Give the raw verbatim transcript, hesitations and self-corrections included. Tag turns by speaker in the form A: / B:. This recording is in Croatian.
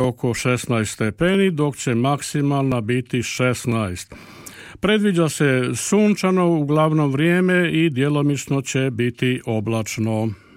A: oko šesnaest stepeni, dok će maksimalna biti šesnaest. Predviđa se sunčano uglavnom vrijeme i djelomično će biti oblačno.